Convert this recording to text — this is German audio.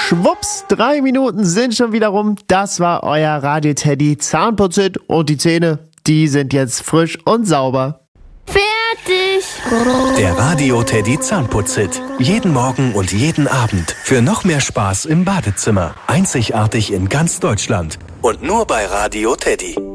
Schwupps, 3 Minuten sind schon wieder rum. Das war euer Radio Teddy Zahnputzit und die Zähne, die sind jetzt frisch und sauber. Fertig! Der Radio Teddy Zahnputzit. Jeden Morgen und jeden Abend. Für noch mehr Spaß im Badezimmer. Einzigartig in ganz Deutschland. Und nur bei Radio Teddy.